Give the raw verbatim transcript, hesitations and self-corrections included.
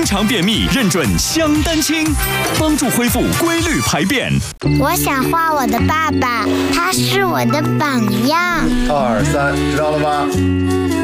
常便秘认准香丹清，帮助恢复规律排便。 我想画我的爸爸，他是我的榜样。 二三，知道了吗？